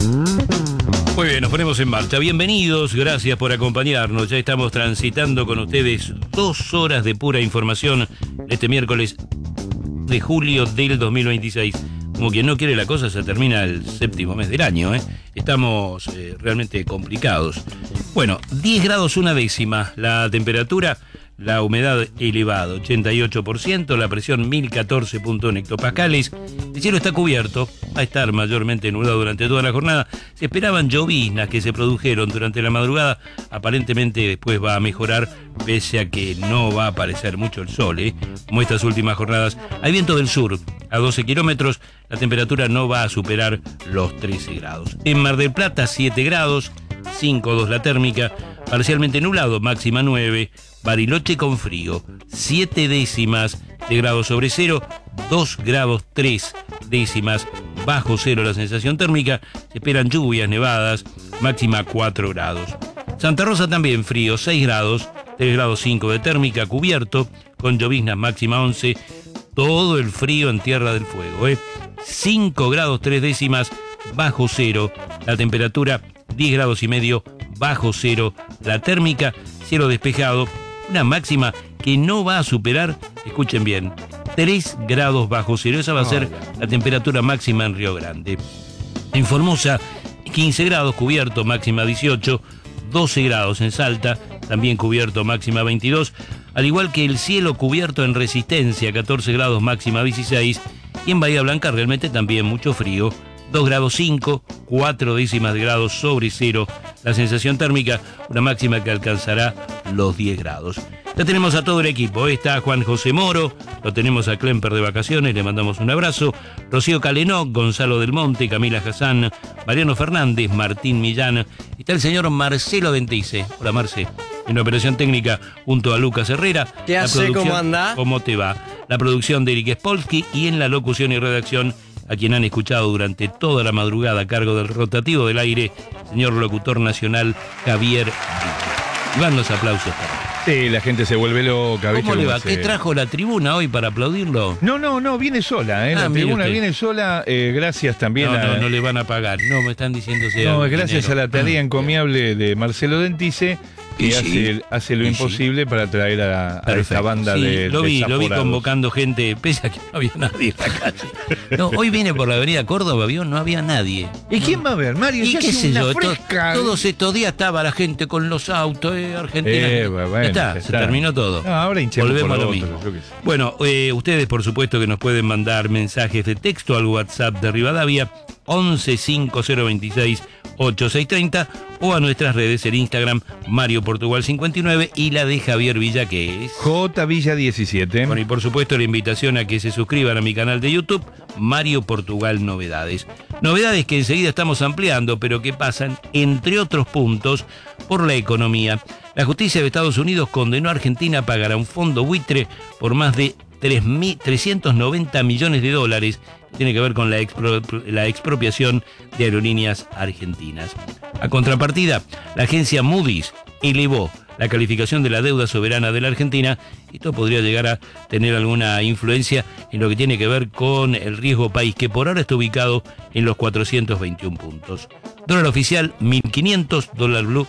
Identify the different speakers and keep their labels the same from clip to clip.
Speaker 1: Muy bien, nos ponemos en marcha. Bienvenidos, gracias por acompañarnos. Ya estamos transitando con ustedes 2 horas de pura información este miércoles de julio del 2026. Como quien no quiere la cosa, se termina el 7º mes del año, ¿eh? Estamos realmente complicados. Bueno, 10 grados 1/10, la temperatura, la humedad elevada, 88%, la presión 1014.1 hectopascales. El cielo está cubierto, va a estar mayormente nublado durante toda la jornada. Se esperaban lloviznas que se produjeron durante la madrugada. Aparentemente después va a mejorar, pese a que no va a aparecer mucho el sol, como estas últimas jornadas. Hay viento del sur a 12 kilómetros, la temperatura no va a superar los 13 grados. En Mar del Plata, 7 grados, 5,2 la térmica, parcialmente nublado, máxima 9. Bariloche con frío, 7 décimas de grado sobre cero, 2 grados 3 décimas bajo cero la sensación térmica. Se esperan lluvias, nevadas, máxima 4 grados. Santa Rosa también frío, 6 grados, 3 grados 5 de térmica, cubierto, con lloviznas, máxima 11. Todo el frío en Tierra del Fuego, 5 grados 3 décimas bajo cero, la temperatura 10 grados y medio bajo cero, la térmica, cielo despejado, una máxima que no va a superar, escuchen bien, 3 grados bajo cero. Esa va a ser la temperatura máxima en Río Grande. En Formosa, 15 grados cubierto, máxima 18, 12 grados en Salta, también cubierto, máxima 22, al igual que el cielo cubierto en Resistencia, 14 grados, máxima 16, y en Bahía Blanca realmente también mucho frío, 2 grados 5, 4 décimas de grados sobre cero, la sensación térmica, una máxima que alcanzará los 10 grados. Ya tenemos a todo el equipo, está Juan José Moro, lo tenemos a Klemper de vacaciones, le mandamos un abrazo, Rocío Calenó, Gonzalo del Monte, Camila Hassan, Mariano Fernández, Martín Millán, está el señor Marcelo Dentice. Hola Marce, en la operación técnica junto a Lucas Herrera.
Speaker 2: ¿Qué hace? ¿Cómo anda?
Speaker 1: ¿Cómo te va? La producción de Eric Spolsky y en la locución y redacción, a quien han escuchado durante toda la madrugada a cargo del rotativo del aire, señor locutor nacional Javier Villa. Y van los aplausos para él.
Speaker 3: Sí, la gente se vuelve loca.
Speaker 1: ¿Cómo le va? ¿Qué trajo la tribuna hoy para aplaudirlo?
Speaker 3: No, viene sola, la tribuna viene sola, gracias también a...
Speaker 1: No le van a pagar, no, me están diciendo...
Speaker 3: No, es gracias a la tarea encomiable de Marcelo Dentice, que hace lo imposible para traer a esta banda de
Speaker 1: lo vi convocando gente, pese a que no había nadie en la calle. No, hoy viene por la avenida Córdoba, ¿vio? No había nadie.
Speaker 3: ¿Y quién va a ver, Mario?
Speaker 1: ¿Y qué sé yo?
Speaker 3: Fresca.
Speaker 1: Todos estos días estaba la gente con los autos, Argentina.
Speaker 3: Bueno,
Speaker 1: se terminó todo.
Speaker 3: No, ahora hinchemos
Speaker 1: volvemos
Speaker 3: por
Speaker 1: a lo mismo. Bueno, ustedes por supuesto que nos pueden mandar mensajes de texto al WhatsApp de Rivadavia, 11 5026 8630, o a nuestras redes, el Instagram Mario Portugal 59 y la de Javier Villa, que es
Speaker 3: J Villa 17.
Speaker 1: Bueno, y por supuesto la invitación a que se suscriban a mi canal de YouTube, Mario Portugal Novedades. Novedades que enseguida estamos ampliando, pero que pasan, entre otros puntos, por la economía. La justicia de Estados Unidos condenó a Argentina a pagar a un fondo buitre por más de 390 millones de dólares. Tiene que ver con la expropiación de aerolíneas argentinas. A contrapartida, la agencia Moody's elevó la calificación de la deuda soberana de la Argentina. Esto podría llegar a tener alguna influencia en lo que tiene que ver con el riesgo país, que por ahora está ubicado en los 421 puntos. Dólar oficial 1.500, dólar blue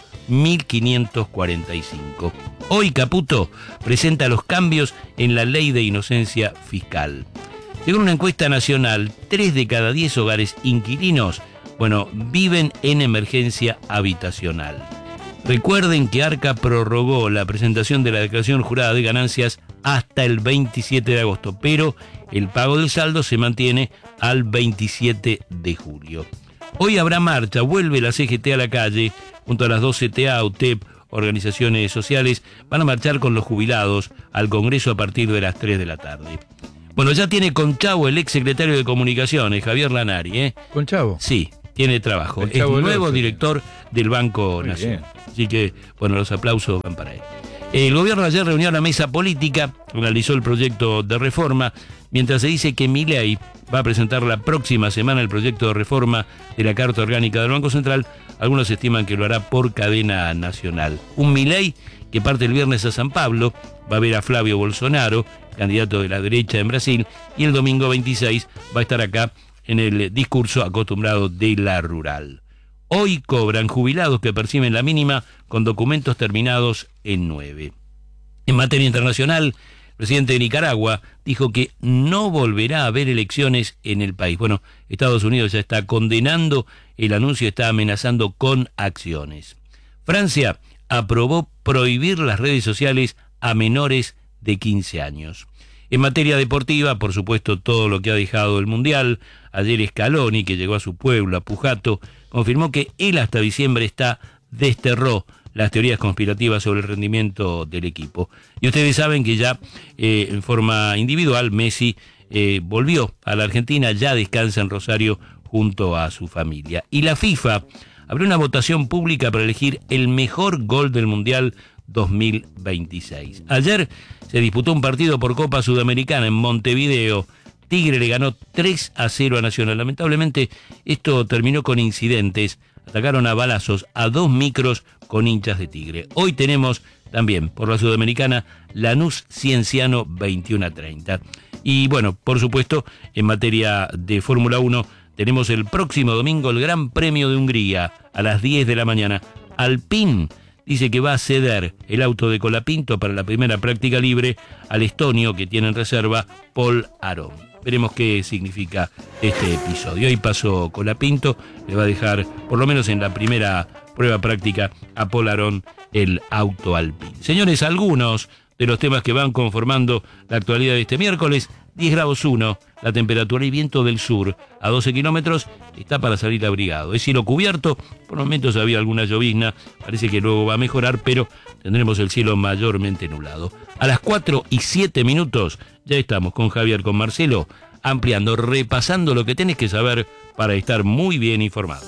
Speaker 1: 1.545. Hoy Caputo presenta los cambios en la ley de inocencia fiscal. Según una encuesta nacional, 3 de cada 10 hogares inquilinos, viven en emergencia habitacional. Recuerden que Arca prorrogó la presentación de la declaración jurada de ganancias hasta el 27 de agosto, pero el pago del saldo se mantiene al 27 de julio. Hoy habrá marcha, vuelve la CGT a la calle, junto a las 2 CTA, UTEP, organizaciones sociales, van a marchar con los jubilados al Congreso a partir de las 3 de la tarde. Ya tiene Conchavo el ex secretario de Comunicaciones, Javier Lanari,
Speaker 3: ¿Conchavo?
Speaker 1: Sí, tiene trabajo. Es nuevo director del Banco Nacional. Así que, los aplausos van para él. El gobierno ayer reunió a la mesa política, analizó el proyecto de reforma, mientras se dice que Milei va a presentar la próxima semana el proyecto de reforma de la Carta Orgánica del Banco Central. Algunos estiman que lo hará por cadena nacional. Un Milei que parte el viernes a San Pablo, va a ver a Flavio Bolsonaro, candidato de la derecha en Brasil, y el domingo 26 va a estar acá en el discurso acostumbrado de la rural. Hoy cobran jubilados que perciben la mínima con documentos terminados en 9. En materia internacional, el presidente de Nicaragua dijo que no volverá a haber elecciones en el país. Bueno, Estados Unidos ya está condenando el anuncio, está amenazando con acciones. Francia aprobó prohibir las redes sociales a menores de 15 años. En materia deportiva, por supuesto, todo lo que ha dejado el Mundial. Ayer Scaloni, que llegó a su pueblo, a Pujato, confirmó que él hasta diciembre desterró las teorías conspirativas sobre el rendimiento del equipo. Y ustedes saben que ya en forma individual Messi volvió a la Argentina, ya descansa en Rosario junto a su familia. Y la FIFA abrió una votación pública para elegir el mejor gol del Mundial 2026. Ayer se disputó un partido por Copa Sudamericana en Montevideo. Tigre le ganó 3-0 a Nacional. Lamentablemente esto terminó con incidentes. Atacaron a balazos a 2 micros con hinchas de Tigre. Hoy tenemos también por la Sudamericana Lanús Cienciano 21-30. Y bueno, por supuesto, en materia de Fórmula 1 tenemos el próximo domingo el Gran Premio de Hungría a las 10 de la mañana. Alpine dice que va a ceder el auto de Colapinto para la primera práctica libre al estonio que tiene en reserva Paul Aron. Veremos qué significa este episodio. Hoy pasó Colapinto, le va a dejar, por lo menos en la primera prueba práctica, a Paul Aron el auto Alpine. Señores, algunos de los temas que van conformando la actualidad de este miércoles: 10 grados 1, la temperatura y viento del sur a 12 kilómetros, está para salir abrigado. Es cielo cubierto, por momentos había alguna llovizna, parece que luego va a mejorar, pero tendremos el cielo mayormente nublado. A las 4:07 ya estamos con Javier, con Marcelo, ampliando, repasando lo que tenés que saber para estar muy bien informado.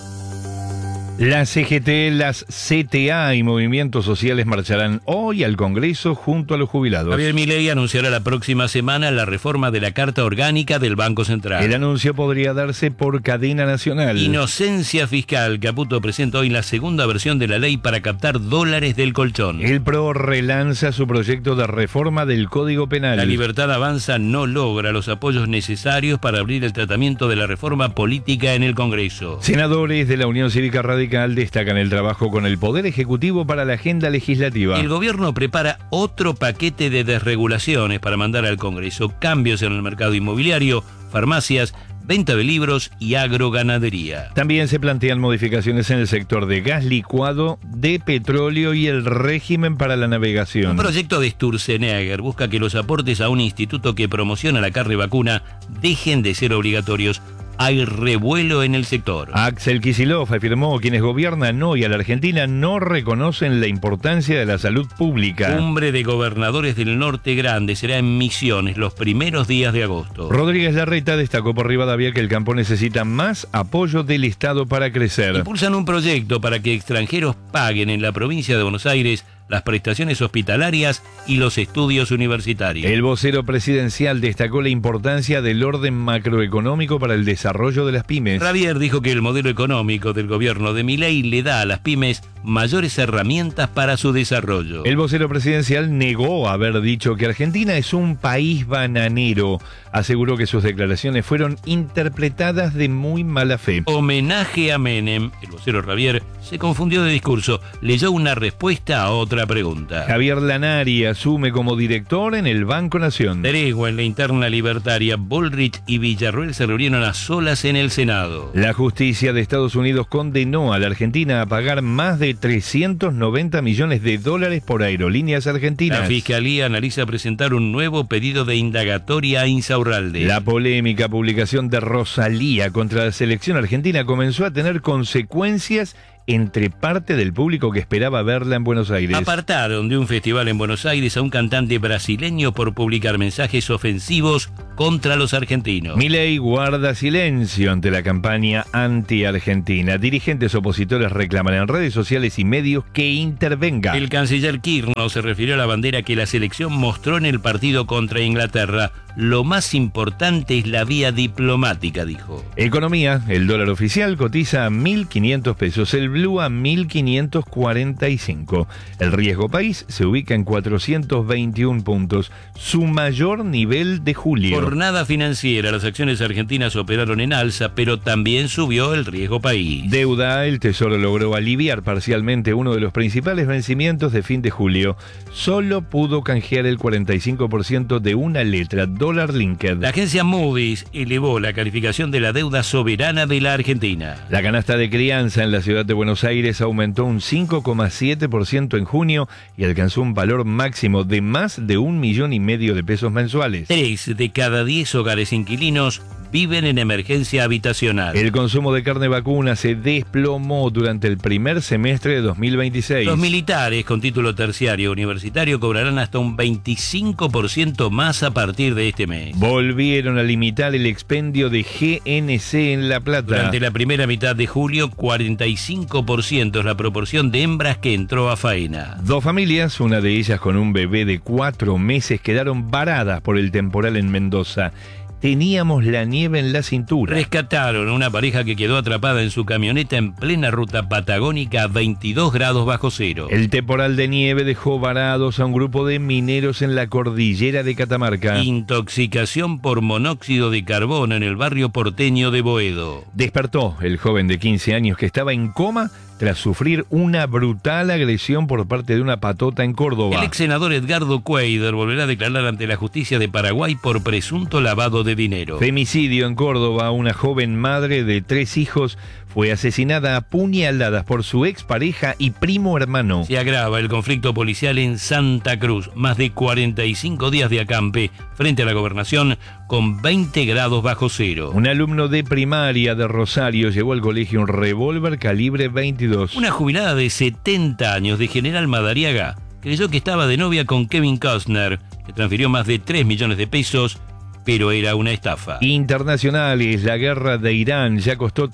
Speaker 3: La CGT, las CTA y movimientos sociales marcharán hoy al Congreso junto a los jubilados.
Speaker 1: Javier Milei anunciará la próxima semana la reforma de la Carta Orgánica del Banco Central.
Speaker 3: El anuncio podría darse por cadena nacional.
Speaker 1: Inocencia fiscal. Caputo presenta hoy la segunda versión de la ley para captar dólares del colchón.
Speaker 3: El PRO relanza su proyecto de reforma del Código Penal.
Speaker 1: La Libertad Avanza no logra los apoyos necesarios para abrir el tratamiento de la reforma política en el Congreso.
Speaker 3: Senadores de la Unión Cívica Radical destacan el trabajo con el Poder Ejecutivo para la agenda legislativa.
Speaker 1: El gobierno prepara otro paquete de desregulaciones para mandar al Congreso: cambios en el mercado inmobiliario, farmacias, venta de libros y agroganadería.
Speaker 3: También se plantean modificaciones en el sector de gas licuado, de petróleo y el régimen para la navegación.
Speaker 1: Un proyecto de Sturzenegger busca que los aportes a un instituto que promociona la carne vacuna dejen de ser obligatorios. Hay revuelo en el sector.
Speaker 3: Axel Kicillof afirmó: quienes gobiernan hoy a la Argentina no reconocen la importancia de la salud pública.
Speaker 1: Cumbre de gobernadores del Norte Grande será en Misiones los primeros días de agosto.
Speaker 3: Rodríguez Larreta destacó por Rivadavia que el campo necesita más apoyo del Estado para crecer.
Speaker 1: Impulsan un proyecto para que extranjeros paguen en la provincia de Buenos Aires las prestaciones hospitalarias y los estudios universitarios.
Speaker 3: El vocero presidencial destacó la importancia del orden macroeconómico para el desarrollo de las pymes.
Speaker 1: Javier dijo que el modelo económico del gobierno de Milei le da a las pymes mayores herramientas para su desarrollo.
Speaker 3: El vocero presidencial negó haber dicho que Argentina es un país bananero. Aseguró que sus declaraciones fueron interpretadas de muy mala fe.
Speaker 1: Homenaje a Menem. El vocero Javier se confundió de discurso. Leyó una respuesta a otra pregunta.
Speaker 3: Javier Lanari asume como director en el Banco Nación.
Speaker 1: Tregua en la interna libertaria. Bullrich y Villarroel se reunieron a solas en el Senado.
Speaker 3: La justicia de Estados Unidos condenó a la Argentina a pagar más de 390 millones de dólares por aerolíneas argentinas.
Speaker 1: La Fiscalía analiza presentar un nuevo pedido de indagatoria a Insaurralde.
Speaker 3: La polémica publicación de Rosalía contra la selección argentina comenzó a tener consecuencias entre parte del público que esperaba verla en Buenos Aires.
Speaker 1: Apartaron de un festival en Buenos Aires a un cantante brasileño por publicar mensajes ofensivos contra los argentinos.
Speaker 3: Milei guarda silencio ante la campaña anti-argentina. Dirigentes opositores reclaman en redes sociales y medios que intervenga.
Speaker 1: El canciller Kirchner se refirió a la bandera que la selección mostró en el partido contra Inglaterra. Lo más importante es la vía diplomática, dijo.
Speaker 3: Economía: el dólar oficial cotiza a 1.500 pesos. El Blue a 1545. El riesgo país se ubica en 421 puntos, su mayor nivel de julio.
Speaker 1: Jornada financiera, las acciones argentinas operaron en alza, pero también subió el riesgo país.
Speaker 3: Deuda, el Tesoro logró aliviar parcialmente uno de los principales vencimientos de fin de julio. Solo pudo canjear el 45% de una letra, dólar linked.
Speaker 1: La agencia Moody's elevó la calificación de la deuda soberana de la Argentina.
Speaker 3: La canasta de crianza en la ciudad de Buenos Aires aumentó un 5,7% en junio y alcanzó un valor máximo de más de 1,5 millones de pesos mensuales.
Speaker 1: 3 de cada 10 hogares inquilinos viven en emergencia habitacional.
Speaker 3: El consumo de carne vacuna se desplomó durante el primer semestre de 2026.
Speaker 1: Los militares con título terciario universitario cobrarán hasta un 25% más a partir de este mes.
Speaker 3: Volvieron a limitar el expendio de GNC en La Plata.
Speaker 1: Durante la primera mitad de julio, 45% es la proporción de hembras que entró a faena.
Speaker 3: 2 familias, una de ellas con un bebé de 4 meses, quedaron varadas por el temporal en Mendoza. Teníamos la nieve en la cintura.
Speaker 1: Rescataron a una pareja que quedó atrapada en su camioneta en plena ruta patagónica a 22 grados bajo cero.
Speaker 3: El temporal de nieve dejó varados a un grupo de mineros en la cordillera de Catamarca.
Speaker 1: Intoxicación por monóxido de carbono en el barrio porteño de Boedo.
Speaker 3: Despertó el joven de 15 años que estaba en coma tras sufrir una brutal agresión por parte de una patota en Córdoba.
Speaker 1: El ex senador Edgardo Cuader volverá a declarar ante la justicia de Paraguay por presunto lavado de dinero.
Speaker 3: Femicidio en Córdoba. Una joven madre de 3 hijos fue asesinada a puñaladas por su expareja y primo hermano.
Speaker 1: Se agrava el conflicto policial en Santa Cruz. Más de 45 días de acampe frente a la gobernación con 20 grados bajo cero.
Speaker 3: Un alumno de primaria de Rosario llevó al colegio un revólver calibre 22.
Speaker 1: Una jubilada de 70 años de General Madariaga creyó que estaba de novia con Kevin Costner, que transfirió más de 3 millones de pesos, pero era una estafa.
Speaker 3: Internacionales, la guerra de Irán ya costó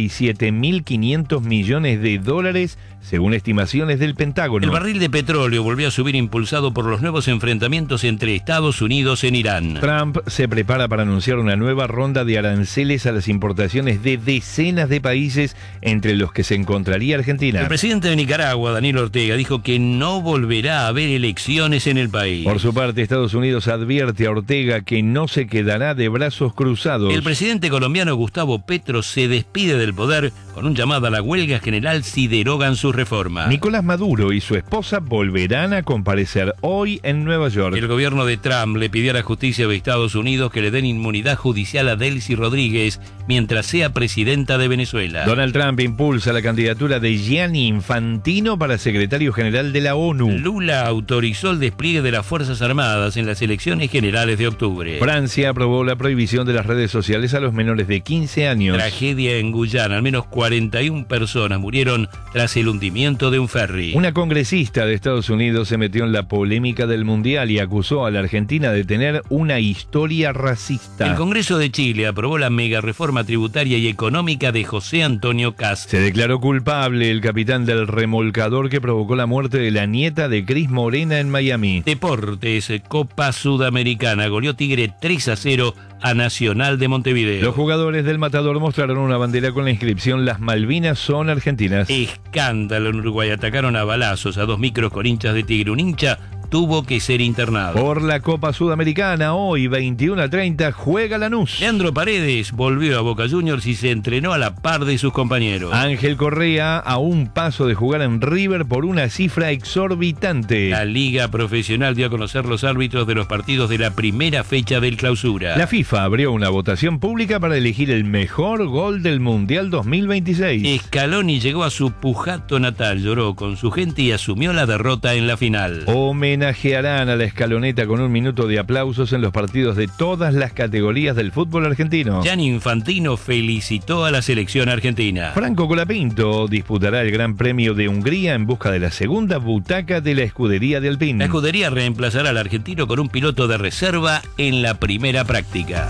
Speaker 3: 37.500 millones de dólares, según estimaciones del Pentágono.
Speaker 1: El barril de petróleo volvió a subir impulsado por los nuevos enfrentamientos entre Estados Unidos en Irán.
Speaker 3: Trump se prepara para anunciar una nueva ronda de aranceles a las importaciones de decenas de países, entre los que se encontraría Argentina.
Speaker 1: El presidente de Nicaragua, Daniel Ortega, dijo que no volverá a haber elecciones en el país.
Speaker 3: Por su parte, Estados Unidos advierte a Ortega que no se quedará de brazos cruzados.
Speaker 1: El presidente colombiano Gustavo Petro se despide del poder con un llamado a la huelga general si derogan sus reformas.
Speaker 3: Nicolás Maduro y su esposa volverán a comparecer hoy en Nueva York.
Speaker 1: El gobierno de Trump le pidió a la justicia de Estados Unidos que le den inmunidad judicial a Delcy Rodríguez mientras sea presidenta de Venezuela.
Speaker 3: Donald Trump impulsa la candidatura de Gianni Infantino para secretario general de la ONU.
Speaker 1: Lula autorizó el despliegue de las Fuerzas Armadas en las elecciones generales de octubre.
Speaker 3: Francia aprobó la prohibición de las redes sociales a los menores de 15 años.
Speaker 1: Tragedia en Guyana. Al menos 41 personas murieron tras el hundimiento de un ferry.
Speaker 3: Una congresista de Estados Unidos se metió en la polémica del Mundial y acusó a la Argentina de tener una historia racista.
Speaker 1: El Congreso de Chile aprobó la mega reforma tributaria y económica de José Antonio Kast.
Speaker 3: Se declaró culpable el capitán del remolcador que provocó la muerte de la nieta de Cris Morena en Miami.
Speaker 1: Deportes, Copa Sudamericana. Goleó Tigre 3-0 a Nacional de Montevideo.
Speaker 3: Los jugadores del Matador mostraron una bandera con la inscripción "Las Malvinas son argentinas".
Speaker 1: Escándalo en Uruguay. Atacaron a balazos a 2 micros con hinchas de Tigre. Un hincha tuvo que ser internado.
Speaker 3: Por la Copa Sudamericana, hoy 21:30 juega Lanús.
Speaker 1: Leandro Paredes volvió a Boca Juniors y se entrenó a la par de sus compañeros.
Speaker 3: Ángel Correa a un paso de jugar en River por una cifra exorbitante.
Speaker 1: La Liga Profesional dio a conocer los árbitros de los partidos de la primera fecha del Clausura.
Speaker 3: La FIFA abrió una votación pública para elegir el mejor gol del Mundial 2026.
Speaker 1: Scaloni llegó a su Pujato natal, lloró con su gente y asumió la derrota en la final.
Speaker 3: Homenajearán a la Escaloneta con 1 minuto de aplausos en los partidos de todas las categorías del fútbol argentino.
Speaker 1: Gianni Infantino felicitó a la selección argentina.
Speaker 3: Franco Colapinto disputará el Gran Premio de Hungría en busca de la segunda butaca de la escudería de Alpine.
Speaker 1: La escudería reemplazará al argentino con un piloto de reserva en la primera práctica.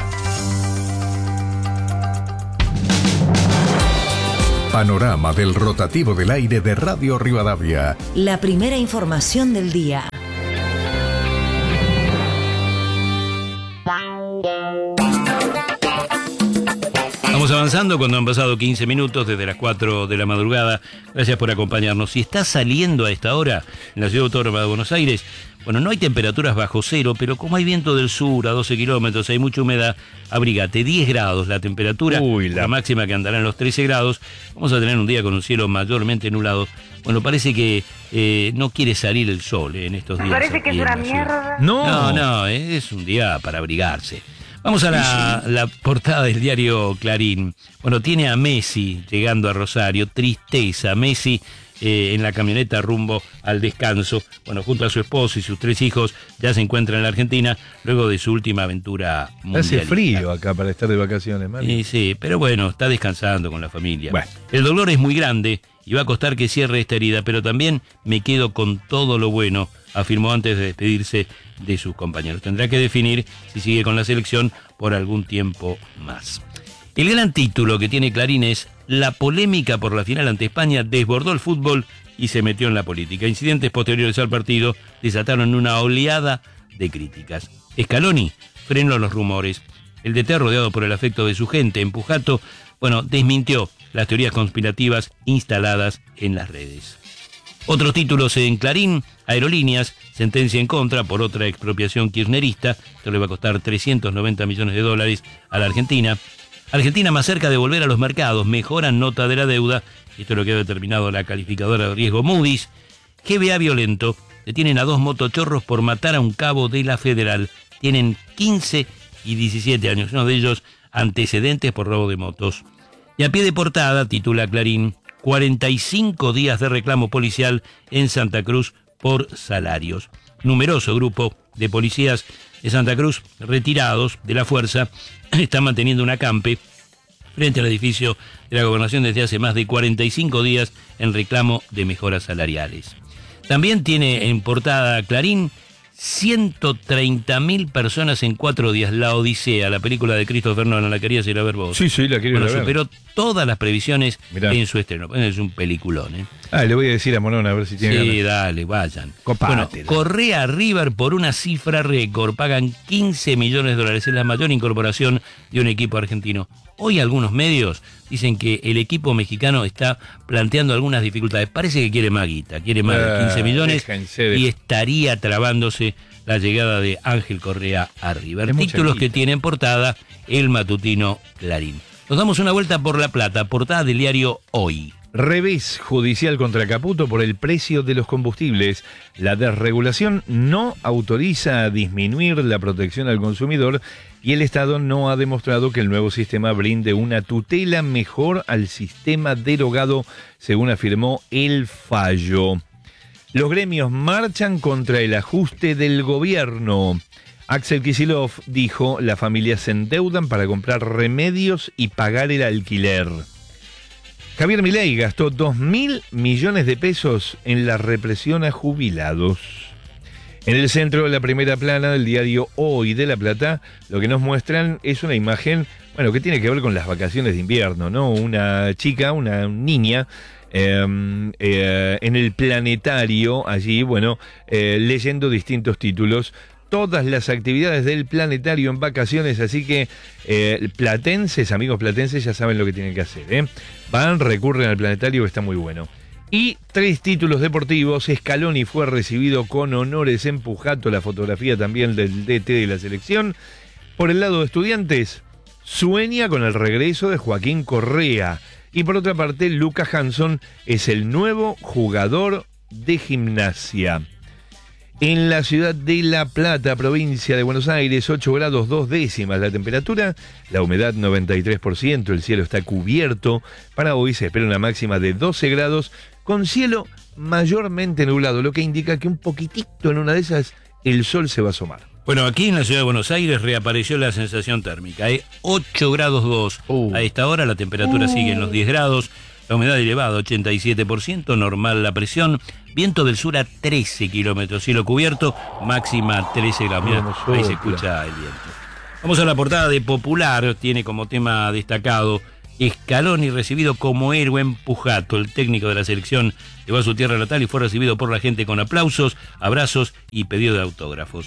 Speaker 2: Panorama del rotativo del aire de Radio Rivadavia.
Speaker 4: La primera información del día.
Speaker 1: Vamos avanzando cuando han pasado 15 minutos desde las 4 de la madrugada. Gracias por acompañarnos. Si está saliendo a esta hora en la Ciudad Autónoma de Buenos Aires, bueno, no hay temperaturas bajo cero, pero como hay viento del sur a 12 kilómetros, hay mucha humedad, abrígate. 10 grados la temperatura, la máxima que andará en los 13 grados. Vamos a tener un día con un cielo mayormente nublado. Bueno, parece que no quiere salir el sol en estos días.
Speaker 5: Parece que es una mierda.
Speaker 1: No, es un día para abrigarse. Vamos a la portada del diario Clarín. Bueno, tiene a Messi llegando a Rosario. Tristeza. Messi en la camioneta rumbo al descanso. Bueno, junto a su esposo y sus 3 hijos ya se encuentran en la Argentina luego de su última aventura mundialista.
Speaker 3: Hace frío acá para estar de vacaciones, Mario.
Speaker 1: Sí, pero bueno, está descansando con la familia. Bueno. El dolor es muy grande y va a costar que cierre esta herida, pero también me quedo con todo lo bueno, afirmó antes de despedirse de sus compañeros. Tendrá que definir si sigue con la selección por algún tiempo más. El gran título que tiene Clarín es: la polémica por la final ante España desbordó el fútbol y se metió en la política. Incidentes posteriores al partido desataron una oleada de críticas. Scaloni frenó los rumores. El DT, rodeado por el afecto de su gente, Pujato, desmintió las teorías conspirativas instaladas en las redes. Otros títulos en Clarín: Aerolíneas, sentencia en contra por otra expropiación kirchnerista. Esto le va a costar $390 millones a la Argentina. Argentina más cerca de volver a los mercados, mejoran nota de la deuda. Esto es lo que ha determinado la calificadora de riesgo Moody's. GBA violento, detienen a 2 motochorros por matar a un cabo de la Federal. Tienen 15 y 17 años, uno de ellos antecedentes por robo de motos. Y a pie de portada, titula Clarín: 45 días de reclamo policial en Santa Cruz por salarios. Numeroso grupo de policías de Santa Cruz, retirados de la fuerza, están manteniendo un acampe frente al edificio de la Gobernación desde hace más de 45 días en reclamo de mejoras salariales. También tiene en portada Clarín: 130.000 personas en 4 días. La Odisea, la película de Christopher Nolan, ¿la querías ir a ver vos?
Speaker 3: Sí, la quería ver.
Speaker 1: Superó todas las previsiones en su estreno. Es un peliculón, ¿eh?
Speaker 3: Le voy a decir a Morón a ver si tiene ganas.
Speaker 1: Sí, dale, vayan. Correa River por una cifra récord. Pagan $15 millones. Es la mayor incorporación de un equipo argentino. Hoy algunos medios dicen que el equipo mexicano está planteando algunas dificultades. Parece que quiere más guita, quiere más de 15 millones y estaría trabándose la llegada de Ángel Correa a River. Títulos que tiene en portada el matutino Clarín. Nos damos una vuelta por La Plata, portada del diario Hoy.
Speaker 3: Revés judicial contra Caputo por el precio de los combustibles. La desregulación no autoriza a disminuir la protección al consumidor y el Estado no ha demostrado que el nuevo sistema brinde una tutela mejor al sistema derogado, según afirmó el fallo. Los gremios marchan contra el ajuste del gobierno. Axel Kicillof dijo: las familias se endeudan para comprar remedios y pagar el alquiler. Javier Milei gastó 2.000 millones de pesos en la represión a jubilados. En el centro de la primera plana del diario Hoy de La Plata, lo que nos muestran es una imagen, que tiene que ver con las vacaciones de invierno, ¿no? Una chica, una niña, en el planetario, allí, leyendo distintos títulos. Todas las actividades del planetario en vacaciones, así que amigos platenses, ya saben lo que tienen que hacer, ¿eh? Recurren al planetario, que está muy bueno. Y 3 títulos deportivos. Scaloni fue recibido con honores en Pujato, la fotografía también del DT de la selección. Por el lado de Estudiantes, sueña con el regreso de Joaquín Correa. Y por otra parte, Lucas Hanson es el nuevo jugador de Gimnasia. En la ciudad de La Plata, provincia de Buenos Aires, 8 grados 2 décimas la temperatura, la humedad 93%, el cielo está cubierto. Para hoy se espera una máxima de 12 grados con cielo mayormente nublado, lo que indica que un poquitito en una de esas el sol se va a asomar.
Speaker 1: Bueno, aquí en la ciudad de Buenos Aires reapareció la sensación térmica, 8 grados 2. A esta hora la temperatura sigue en los 10 grados. La humedad elevada, 87%, normal la presión, viento del sur a 13 kilómetros, cielo cubierto, máxima 13 grados. Mirá, ahí se escucha el viento. Vamos a la portada de Popular, tiene como tema destacado: Scaloni recibido como héroe en Pujato. El técnico de la selección llegó a su tierra natal y fue recibido por la gente con aplausos, abrazos y pedido de autógrafos.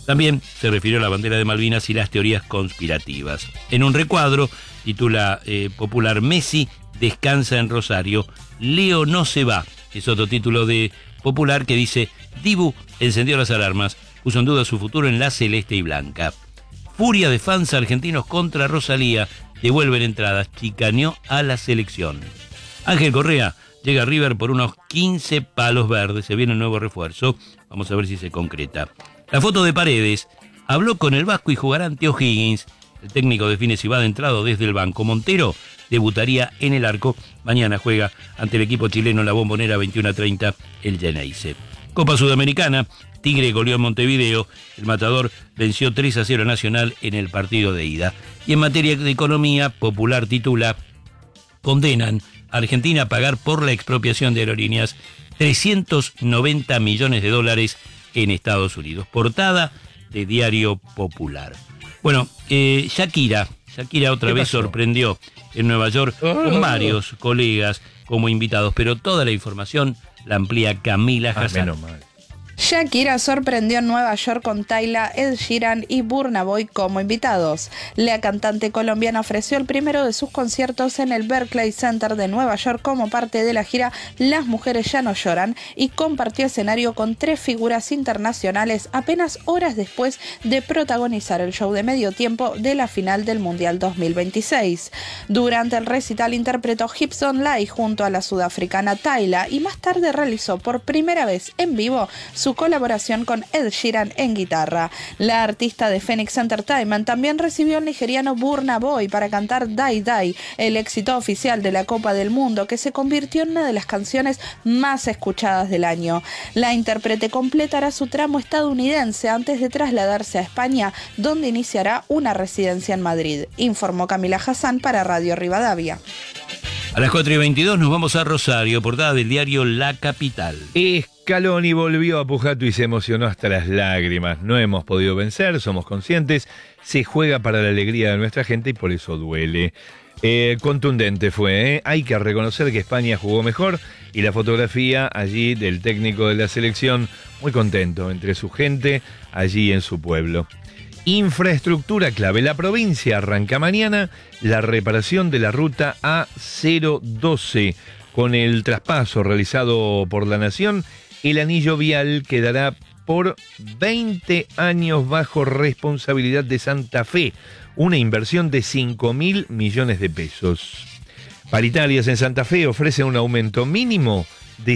Speaker 1: También se refirió a la bandera de Malvinas y las teorías conspirativas. En un recuadro, titula popular, Messi descansa en Rosario, Leo no se va. Es otro título de popular que dice, Dibu encendió las alarmas, puso en duda su futuro en la celeste y blanca. Furia de fans argentinos contra Rosalía, devuelven entradas, chicaneó a la selección. Ángel Correa llega a River por unos 15 palos verdes, se viene un nuevo refuerzo, vamos a ver si se concreta. La foto de Paredes, habló con el Vasco y jugará ante O'Higgins. El técnico define si va de entrado desde el banco. Montero debutaría en el arco. Mañana juega ante el equipo chileno La Bombonera 21:30 el Geneise. Copa Sudamericana, Tigre goleó en Montevideo. El Matador venció 3-0 a Nacional en el partido de ida. Y en materia de economía, Popular titula, condenan a Argentina a pagar por la expropiación de aerolíneas $390 millones en Estados Unidos. Portada de Diario Popular. Bueno, Shakira otra vez sorprendió en Nueva York con varios colegas como invitados, pero toda la información la amplía Camila Hassan.
Speaker 3: Menos mal.
Speaker 5: Shakira sorprendió en Nueva York con Tyla, Ed Sheeran y Burna Boy como invitados. La cantante colombiana ofreció el primero de sus conciertos en el Barclays Center de Nueva York como parte de la gira Las Mujeres Ya No Lloran y compartió escenario con 3 figuras internacionales apenas horas después de protagonizar el show de medio tiempo de la final del Mundial 2026. Durante el recital interpretó Hips Don't Lie junto a la sudafricana Tyla y más tarde realizó por primera vez en vivo su colaboración con Ed Sheeran en guitarra. La artista de Phoenix Entertainment también recibió al nigeriano Burna Boy para cantar Die Die, el éxito oficial de la Copa del Mundo que se convirtió en una de las canciones más escuchadas del año. La intérprete completará su tramo estadounidense antes de trasladarse a España, donde iniciará una residencia en Madrid, informó Camila Hassan para Radio Rivadavia.
Speaker 1: A las 4:22 nos vamos a Rosario, portada del diario La Capital.
Speaker 3: Scaloni volvió a Pujato y se emocionó hasta las lágrimas. No hemos podido vencer, somos conscientes, se juega para la alegría de nuestra gente y por eso duele. Contundente fue, ¿eh? Hay que reconocer que España jugó mejor y la fotografía allí del técnico de la selección muy contento entre su gente allí en su pueblo. Infraestructura clave. La provincia arranca mañana la reparación de la ruta A012. Con el traspaso realizado por la Nación, el anillo vial quedará por 20 años bajo responsabilidad de Santa Fe. Una inversión de 5.000 millones de pesos. Paritarias en Santa Fe ofrece un aumento mínimo de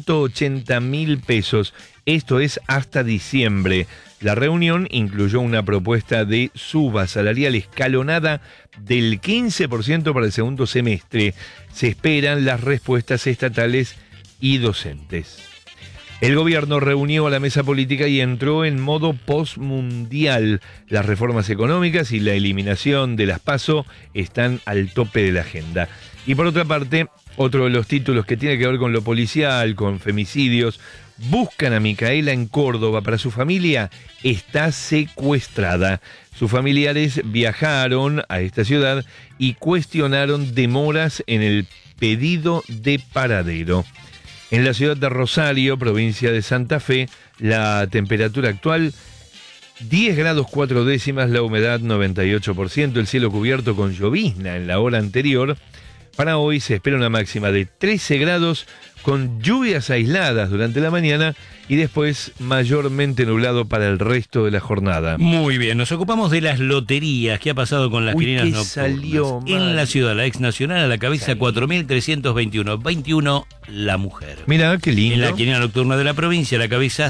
Speaker 3: 180.000 pesos. Esto es hasta diciembre. La reunión incluyó una propuesta de suba salarial escalonada del 15% para el segundo semestre. Se esperan las respuestas estatales y docentes. El gobierno reunió a la mesa política y entró en modo postmundial. Las reformas económicas y la eliminación de las PASO están al tope de la agenda. Y por otra parte, otro de los títulos que tiene que ver con lo policial, con femicidios, buscan a Micaela en Córdoba. Para su familia está secuestrada. Sus familiares viajaron a esta ciudad y cuestionaron demoras en el pedido de paradero. En la ciudad de Rosario, provincia de Santa Fe, la temperatura actual 10 grados 4 décimas, la humedad 98%, el cielo cubierto con llovizna en la hora anterior. Para hoy se espera una máxima de 13 grados con lluvias aisladas durante la mañana y después mayormente nublado para el resto de la jornada.
Speaker 1: Muy bien, nos ocupamos de las loterías. ¿Qué ha pasado con las quininas nocturnas?
Speaker 3: Salió
Speaker 1: en la ciudad, la ex nacional a la cabeza 4.321, 21 la mujer.
Speaker 3: Mira, qué lindo.
Speaker 1: En la quinina nocturna de la provincia, a la cabeza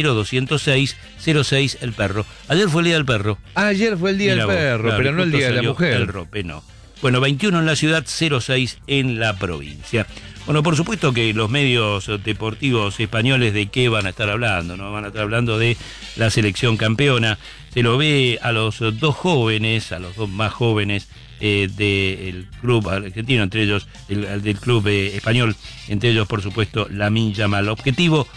Speaker 1: 0206, 06 el perro. Ayer fue el día del perro.
Speaker 3: Ayer fue el día
Speaker 1: Mirá
Speaker 3: del
Speaker 1: vos,
Speaker 3: perro,
Speaker 1: claro,
Speaker 3: pero no el
Speaker 1: justo
Speaker 3: día de la
Speaker 1: salió
Speaker 3: mujer.
Speaker 1: El rope, no. Bueno, 21 en la ciudad, 06 en la provincia. Bueno, por supuesto que los medios deportivos españoles de qué van a estar hablando, ¿no? Van a estar hablando de la selección campeona. Se lo ve a los dos jóvenes, a los dos más jóvenes del club argentino, entre ellos del club español, entre ellos, por supuesto, Lamine Yamal. Objetivo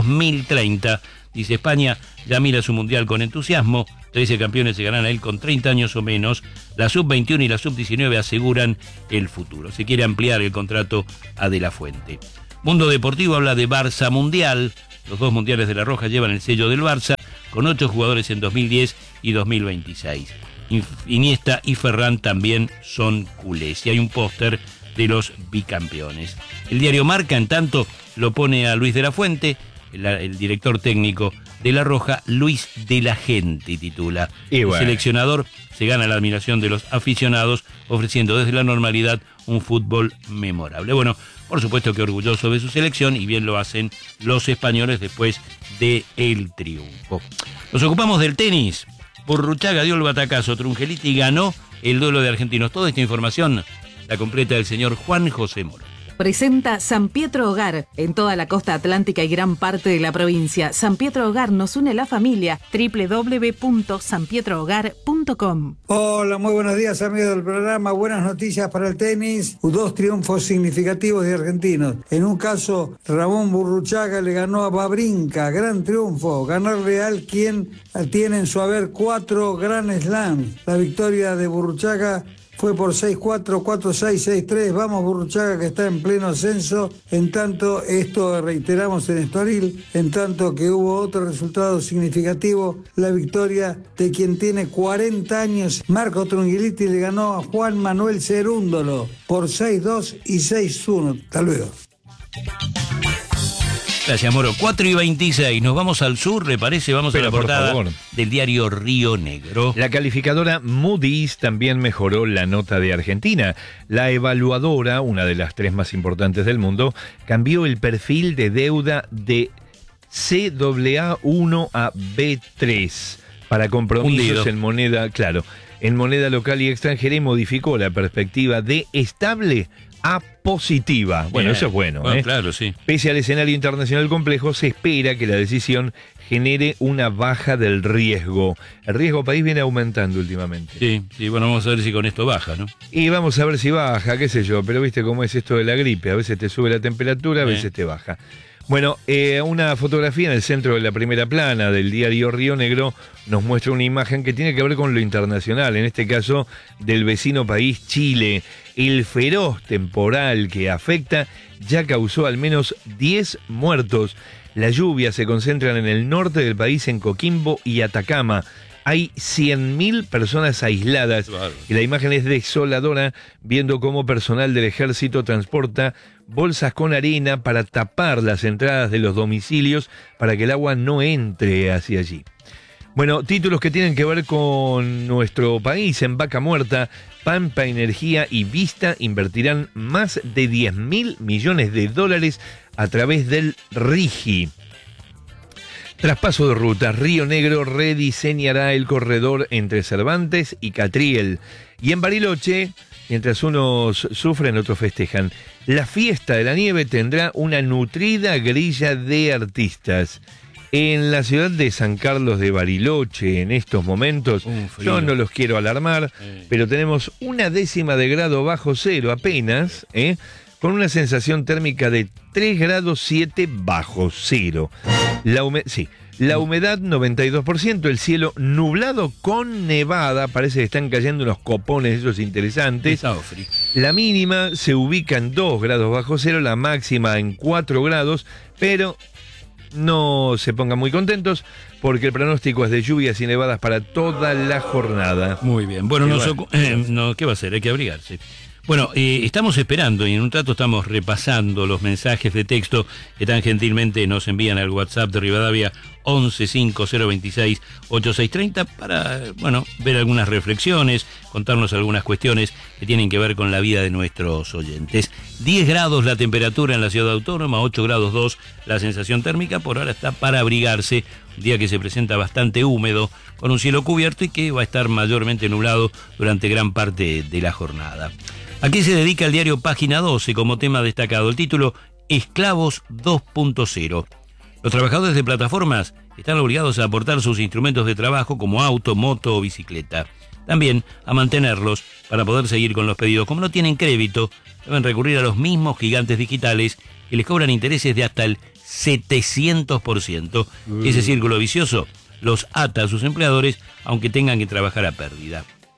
Speaker 1: 2030. Dice España, ya mira su mundial con entusiasmo. 13 campeones llegarán a él con 30 años o menos. La sub-21 y la sub-19 aseguran el futuro. Se quiere ampliar el contrato a De La Fuente. Mundo Deportivo habla de Barça Mundial. Los dos mundiales de La Roja llevan el sello del Barça. con 8 jugadores en 2010 y 2026. Iniesta y Ferran también son culés. Y hay un póster de los bicampeones. El diario Marca, en tanto, lo pone a Luis de la Fuente, el director técnico de La Roja. Luis de la Gente titula. El seleccionador se gana la admiración de los aficionados, ofreciendo desde la normalidad un fútbol memorable. Bueno, por supuesto que orgulloso de su selección, y bien lo hacen los españoles después del triunfo. Nos ocupamos del tenis. Burruchaga dio el batacazo, Trungeliti ganó el duelo de argentinos. Toda esta información la completa el señor Juan José Moro.
Speaker 6: Presenta San Pietro Hogar en toda la costa atlántica y gran parte de la provincia. San Pietro Hogar nos une la familia. www.sanpietrohogar.com.
Speaker 7: Hola, muy buenos días amigos del programa. Buenas noticias para el tenis. 2 triunfos significativos de argentinos. En un caso, Ramón Burruchaga le ganó a Wawrinka. Gran triunfo. Ganarle al quien tiene en su haber 4 Grand Slams. La victoria de Burruchaga fue por 6-4, 4-6, 6-3. Vamos Burruchaga, que está en pleno ascenso. En tanto, esto reiteramos en Estoril, en tanto que hubo otro resultado significativo, la victoria de quien tiene 40 años. Marco Trungeliti le ganó a Juan Manuel Cerúndolo por 6-2 y 6-1. Hasta luego.
Speaker 1: Gracias, Moro. 4:26. Nos vamos al sur, ¿le parece? Vamos a la portada
Speaker 3: por favor,
Speaker 1: del diario Río Negro.
Speaker 3: La calificadora Moody's también mejoró la nota de Argentina. La evaluadora, una de las 3 más importantes del mundo, cambió el perfil de deuda de CAA1 a B3 para compromisos en moneda, en moneda local y extranjera, y modificó la perspectiva de estable a positiva. Bueno,
Speaker 1: Bien.
Speaker 3: eso es bueno.
Speaker 1: Claro, sí.
Speaker 3: Pese al escenario internacional complejo, se espera que la decisión genere una baja del riesgo. El riesgo país viene aumentando últimamente.
Speaker 1: Sí, bueno, vamos a ver si con esto baja, ¿no?
Speaker 3: Y vamos a ver si baja, qué sé yo, pero viste cómo es esto de la gripe. A veces te sube la temperatura, a veces te baja. Bueno, una fotografía en el centro de la primera plana del diario Río Negro nos muestra una imagen que tiene que ver con lo internacional, en este caso del vecino país Chile. El feroz temporal que afecta ya causó al menos 10 muertos. Las lluvias se concentran en el norte del país, en Coquimbo y Atacama. Hay 100.000 personas aisladas y la imagen es desoladora, viendo cómo personal del ejército transporta bolsas con arena para tapar las entradas de los domicilios para que el agua no entre hacia allí. Bueno, títulos que tienen que ver con nuestro país. En Vaca Muerta, Pampa Energía y Vista invertirán más de 10.000 millones de dólares a través del RIGI. Traspaso de ruta, Río Negro rediseñará el corredor entre Cervantes y Catriel. Y en Bariloche, mientras unos sufren, otros festejan. La fiesta de la nieve tendrá una nutrida grilla de artistas. En la ciudad de San Carlos de Bariloche, en estos momentos, yo no los quiero alarmar, pero tenemos 1/10 de grado bajo cero apenas, con una sensación térmica de 3 grados 7 bajo cero. La humedad 92%, el cielo nublado con nevada, parece que están cayendo unos copones esos interesantes. La mínima se ubica en 2 grados bajo cero, la máxima en 4 grados, pero no se pongan muy contentos porque el pronóstico es de lluvias y nevadas para toda la jornada.
Speaker 1: Muy bien. Bueno, ¿qué va a hacer? Hay que abrigarse. Bueno, estamos esperando y en un rato estamos repasando los mensajes de texto que tan gentilmente nos envían al WhatsApp de Rivadavia 1150268630 para, ver algunas reflexiones, contarnos algunas cuestiones que tienen que ver con la vida de nuestros oyentes. 10 grados la temperatura en la ciudad autónoma, 8 grados 2 la sensación térmica, por ahora está para abrigarse, un día que se presenta bastante húmedo, con un cielo cubierto y que va a estar mayormente nublado durante gran parte de la jornada. ¿A qué se dedica el diario Página 12 como tema destacado? El título, Esclavos 2.0. Los trabajadores de plataformas están obligados a aportar sus instrumentos de trabajo como auto, moto o bicicleta. También a mantenerlos para poder seguir con los pedidos. Como no tienen crédito, deben recurrir a los mismos gigantes digitales que les cobran intereses de hasta el 700%. Ese círculo vicioso los ata a sus empleadores aunque tengan que trabajar a pérdida.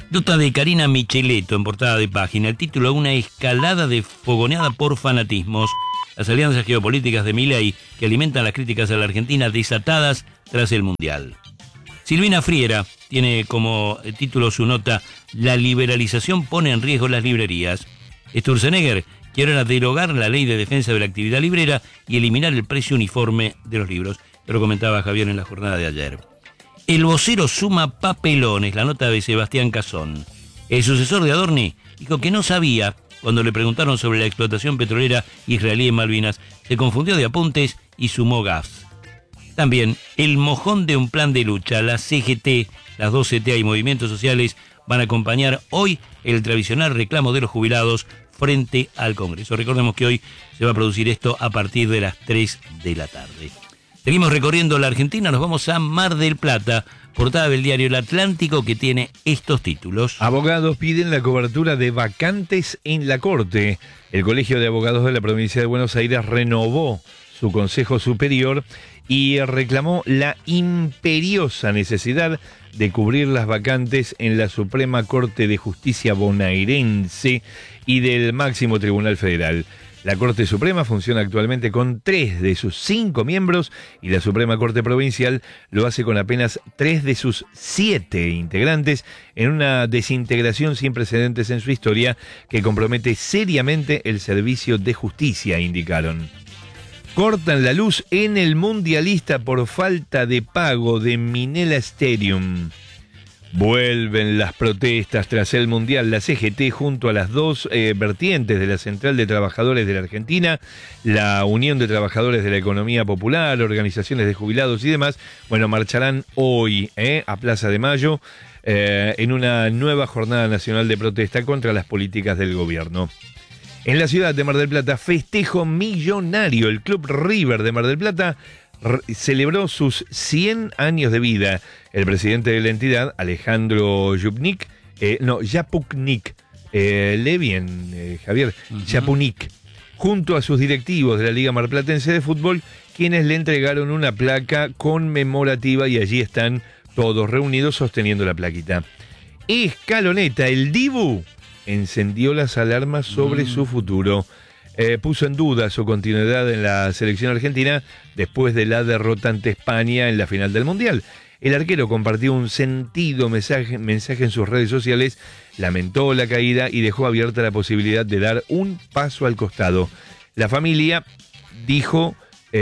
Speaker 1: Nota de Karina Micheletto en portada de página. El título: una escalada desfogoneada por fanatismos. Las alianzas geopolíticas de Milei que alimentan las críticas a la Argentina desatadas tras el Mundial. Silvina Friera tiene como título su nota: la liberalización pone en riesgo las librerías. Sturzenegger quiere derogar la ley de defensa de la actividad librera y eliminar el precio uniforme de los libros. Lo comentaba Javier en la jornada de ayer. El vocero suma papelones, la nota de Sebastián Cazón. El sucesor de Adorni dijo que no sabía cuando le preguntaron sobre la explotación petrolera israelí en Malvinas. Se confundió de apuntes y sumó gas. También el mojón de un plan de lucha. La CGT, las dos CTA y movimientos sociales van a acompañar hoy el tradicional reclamo de los jubilados frente al Congreso. Recordemos que hoy se va a producir esto a partir de las 3 de la tarde. Seguimos recorriendo la Argentina, nos vamos a Mar del Plata, portada del diario El Atlántico, que tiene estos títulos.
Speaker 3: Abogados piden la cobertura de vacantes en la Corte. El Colegio de Abogados de la provincia de Buenos Aires renovó su Consejo Superior y reclamó la imperiosa necesidad de cubrir las vacantes en la Suprema Corte de Justicia bonaerense y del Máximo Tribunal Federal. La Corte Suprema funciona actualmente con 3 de sus 5 miembros y la Suprema Corte Provincial lo hace con apenas 3 de sus 7 integrantes en una desintegración sin precedentes en su historia que compromete seriamente el servicio de justicia, indicaron. Cortan la luz en el Mundialista por falta de pago de Minela Stadium. Vuelven las protestas tras el Mundial. La CGT junto a las dos vertientes de la Central de Trabajadores de la Argentina, la Unión de Trabajadores de la Economía Popular, organizaciones de jubilados y demás, marcharán hoy a Plaza de Mayo en una nueva jornada nacional de protesta contra las políticas del gobierno. En la ciudad de Mar del Plata, festejo millonario. El Club River de Mar del Plata celebró sus 100 años de vida. El presidente de la entidad, Alejandro Yapunic, lee bien, Javier, Yapunic, junto a sus directivos de la Liga Marplatense de Fútbol, quienes le entregaron una placa conmemorativa y allí están todos reunidos sosteniendo la plaquita. Escaloneta, el Dibu, encendió las alarmas sobre su futuro. Puso en duda su continuidad en la selección argentina después de la derrota ante España en la final del Mundial. El arquero compartió un sentido mensaje en sus redes sociales, lamentó la caída y dejó abierta la posibilidad de dar un paso al costado. La familia dijo,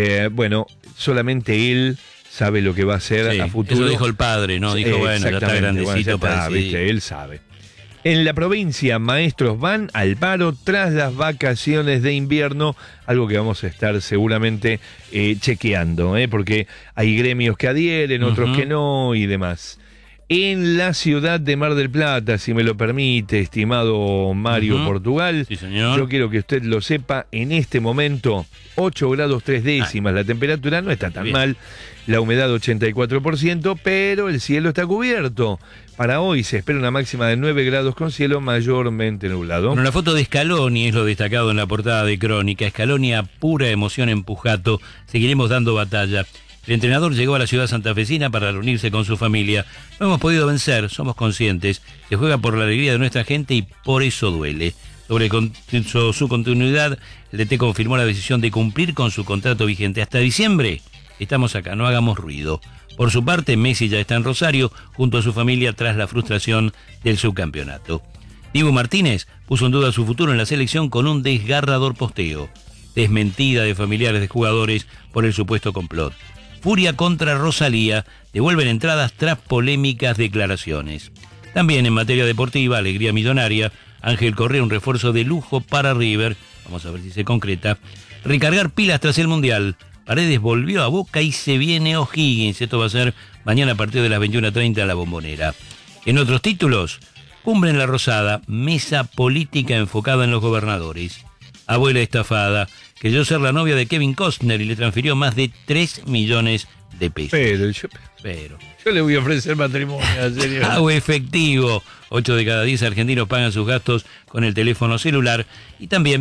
Speaker 3: solamente él sabe lo que va a hacer a futuro.
Speaker 1: Eso dijo el padre, ¿no? Dijo, ya está grandecito para decidir.
Speaker 3: Él sabe. En la provincia, maestros van al paro tras las vacaciones de invierno, algo que vamos a estar seguramente chequeando, porque hay gremios que adhieren, otros que no y demás. En la ciudad de Mar del Plata, si me lo permite, estimado Mario Portugal,
Speaker 1: sí, señor.
Speaker 3: Yo quiero que usted lo sepa, en este momento 8 grados 3 décimas, la temperatura no está tan mal, la humedad 84%, pero el cielo está cubierto. Para hoy se espera una máxima de 9 grados con cielo mayormente nublado.
Speaker 1: Bueno, la foto de Scaloni es lo destacado en la portada de Crónica. Scaloni a pura emoción en Pujato. Seguiremos dando batalla. El entrenador llegó a la ciudad santafesina para reunirse con su familia. No hemos podido vencer, somos conscientes. Se juega por la alegría de nuestra gente y por eso duele. Sobre su continuidad, el DT confirmó la decisión de cumplir con su contrato vigente hasta diciembre. Estamos acá, no hagamos ruido. Por su parte, Messi ya está en Rosario junto a su familia tras la frustración del subcampeonato. Dibu Martínez puso en duda su futuro en la selección con un desgarrador posteo. Desmentida de familiares de jugadores por el supuesto complot. Furia contra Rosalía, devuelven entradas tras polémicas declaraciones. También en materia deportiva, alegría millonaria, Ángel Correa un refuerzo de lujo para River, vamos a ver si se concreta. Recargar pilas tras el Mundial. Paredes volvió a Boca y se viene O'Higgins. Esto va a ser mañana a partir de las 21:30 a la Bombonera. En otros títulos, cumbre en La Rosada, mesa política enfocada en los gobernadores. Abuela estafada, creyó ser la novia de Kevin Costner y le transfirió más de 3 millones de pesos.
Speaker 3: Pero yo le voy a ofrecer matrimonio, señor.
Speaker 1: Pago efectivo. 8 de cada 10 argentinos pagan sus gastos con el teléfono celular. Y también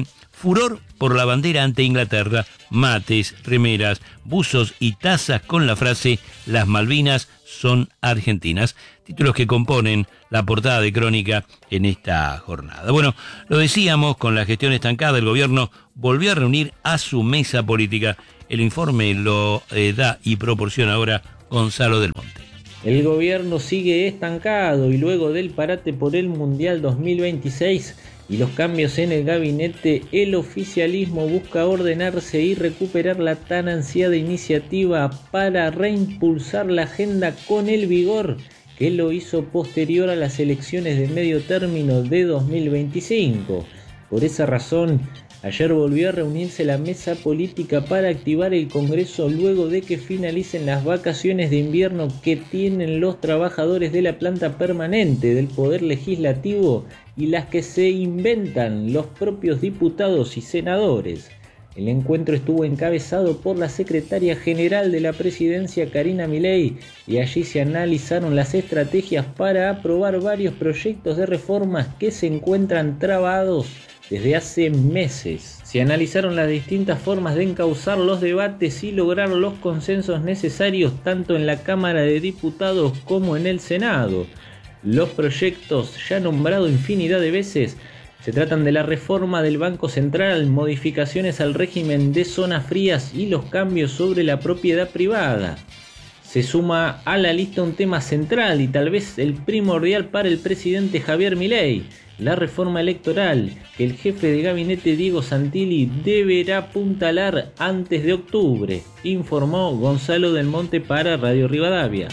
Speaker 1: Furor por la bandera ante Inglaterra, mates, remeras, buzos y tazas con la frase "Las Malvinas son argentinas", títulos que componen la portada de Crónica en esta jornada. Bueno, lo decíamos, con la gestión estancada, el gobierno volvió a reunir a su mesa política. El informe lo da y proporciona ahora Gonzalo del Monte.
Speaker 8: El gobierno sigue estancado y luego del parate por el Mundial 2026 y los cambios en el gabinete, el oficialismo busca ordenarse y recuperar la tan ansiada iniciativa para reimpulsar la agenda con el vigor que lo hizo posterior a las elecciones de medio término de 2025. Por esa razón, ayer volvió a reunirse la mesa política para activar el Congreso luego de que finalicen las vacaciones de invierno que tienen los trabajadores de la planta permanente del Poder Legislativo y las que se inventan los propios diputados y senadores. El encuentro estuvo encabezado por la secretaria general de la presidencia, Karina Milei, y allí se analizaron las estrategias para aprobar varios proyectos de reformas que se encuentran trabados desde hace meses. Se analizaron las distintas formas de encauzar los debates y lograr los consensos necesarios tanto en la Cámara de Diputados como en el Senado. Los proyectos, ya nombrados infinidad de veces, se tratan de la reforma del Banco Central, modificaciones al régimen de zonas frías y los cambios sobre la propiedad privada. Se suma a la lista un tema central y tal vez el primordial para el presidente Javier Milei, la reforma electoral, que el jefe de gabinete Diego Santilli deberá apuntalar antes de octubre, informó Gonzalo del Monte para Radio Rivadavia.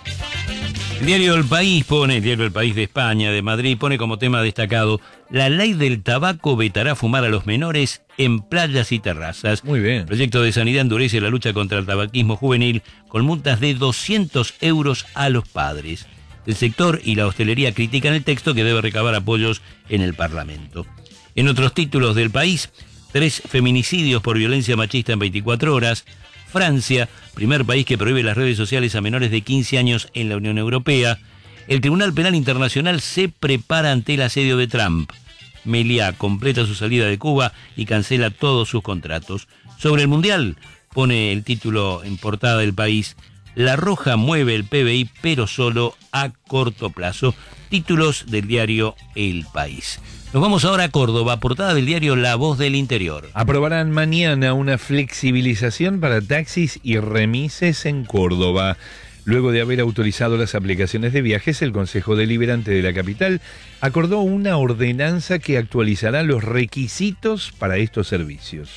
Speaker 1: El diario El País de España, de Madrid, pone como tema destacado: la ley del tabaco vetará fumar a los menores en playas y terrazas.
Speaker 3: Muy bien.
Speaker 1: El proyecto de sanidad endurece la lucha contra el tabaquismo juvenil con multas de 200 euros a los padres. El sector y la hostelería critican el texto, que debe recabar apoyos en el Parlamento. En otros títulos del País, 3 feminicidios por violencia machista en 24 horas. Francia, primer país que prohíbe las redes sociales a menores de 15 años en la Unión Europea. El Tribunal Penal Internacional se prepara ante el asedio de Trump. Meliá completa su salida de Cuba y cancela todos sus contratos. Sobre el Mundial, pone el título en portada del País: La Roja mueve el PBI, pero solo a corto plazo. Títulos del diario El País. Nos vamos ahora a Córdoba, portada del diario La Voz del Interior.
Speaker 3: Aprobarán mañana una flexibilización para taxis y remises en Córdoba. Luego de haber autorizado las aplicaciones de viajes, el Consejo Deliberante de la capital acordó una ordenanza que actualizará los requisitos para estos servicios.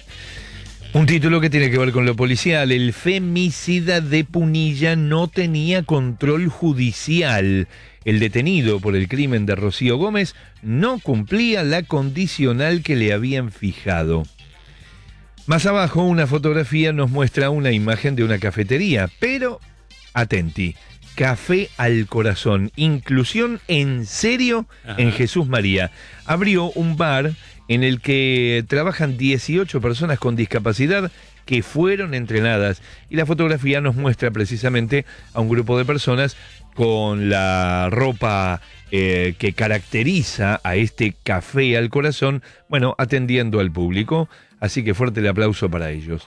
Speaker 3: Un título que tiene que ver con lo policial: el femicida de Punilla no tenía control judicial. El detenido por el crimen de Rocío Gómez no cumplía la condicional que le habían fijado. Más abajo, una fotografía nos muestra una imagen de una cafetería, pero atenti: Café al Corazón, inclusión en serio. Ajá. En Jesús María. Abrió un bar en el que trabajan 18 personas con discapacidad que fueron entrenadas, y la fotografía nos muestra precisamente a un grupo de personas con la ropa que caracteriza a este Café al Corazón, bueno, atendiendo al público, así que fuerte el aplauso para ellos.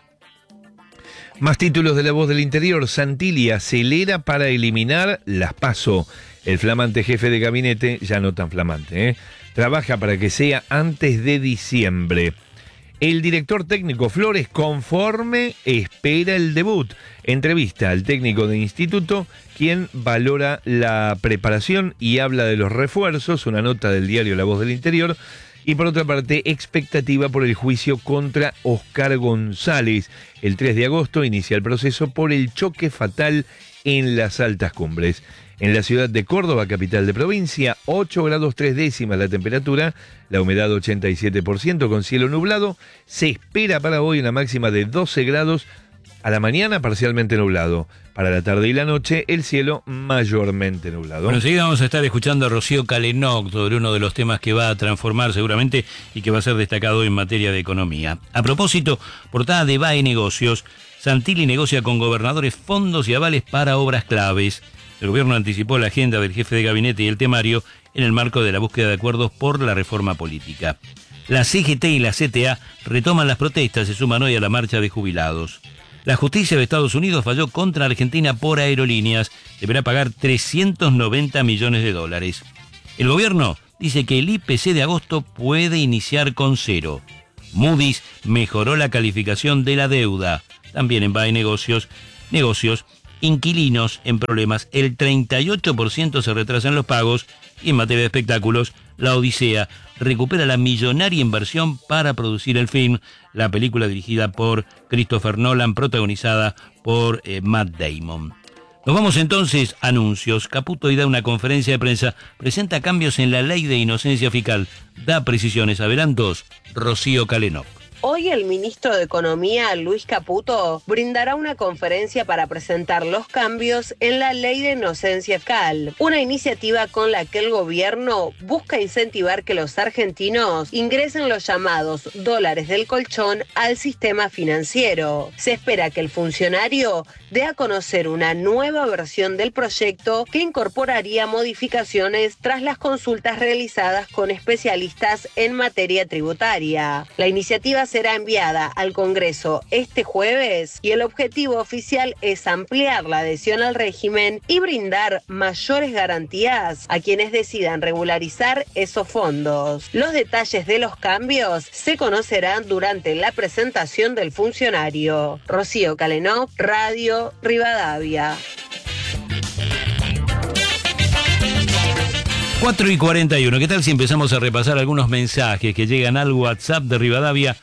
Speaker 3: Más títulos de La Voz del Interior: Santilli acelera para eliminar las PASO. El flamante jefe de gabinete, ya no tan flamante, trabaja para que sea antes de diciembre. El director técnico Flores, conforme, espera el debut. Entrevista al técnico de instituto, quien valora la preparación y habla de los refuerzos, una nota del diario La Voz del Interior. Y por otra parte, expectativa por el juicio contra Oscar González. El 3 de agosto inicia el proceso por el choque fatal en las altas cumbres. En la ciudad de Córdoba, capital de provincia, 8 grados 3 décimas la temperatura, la humedad 87% con cielo nublado. Se espera para hoy una máxima de 12 grados, a la mañana parcialmente nublado. Para la tarde y la noche, el cielo mayormente nublado.
Speaker 1: Bueno, enseguida vamos a estar escuchando a Rocío Calenoc sobre uno de los temas que va a transformar seguramente y que va a ser destacado en materia de economía. A propósito, portada de BAE Negocios: Santilli negocia con gobernadores fondos y avales para obras claves. El gobierno anticipó la agenda del jefe de gabinete y el temario en el marco de la búsqueda de acuerdos por la reforma política. La CGT y la CTA retoman las protestas, se suman hoy a la marcha de jubilados. La justicia de Estados Unidos falló contra Argentina por aerolíneas. Deberá pagar $390 millones. El gobierno dice que el IPC de agosto puede iniciar con 0. Moody's mejoró la calificación de la deuda. También en BAE Negocios, inquilinos en problemas. El 38% se retrasan los pagos. Y en materia de espectáculos, La Odisea recupera la millonaria inversión para producir el film, la película dirigida por Christopher Nolan, protagonizada por Matt Damon. Nos vamos entonces a anuncios. Caputo hoy da una conferencia de prensa, presenta cambios en la ley de inocencia fiscal, da precisiones, adelantos, Rocío Calenó.
Speaker 9: Hoy el ministro de Economía, Luis Caputo, brindará una conferencia para presentar los cambios en la ley de inocencia fiscal, una iniciativa con la que el gobierno busca incentivar que los argentinos ingresen los llamados dólares del colchón al sistema financiero. Se espera que el funcionario dé a conocer una nueva versión del proyecto que incorporaría modificaciones tras las consultas realizadas con especialistas en materia tributaria. La iniciativa será enviada al Congreso este jueves y el objetivo oficial es ampliar la adhesión al régimen y brindar mayores garantías a quienes decidan regularizar esos fondos. Los detalles de los cambios se conocerán durante la presentación del funcionario. Rocío Calenó, Radio Rivadavia.
Speaker 1: 4:41. ¿Qué tal si empezamos a repasar algunos mensajes que llegan al WhatsApp de Rivadavia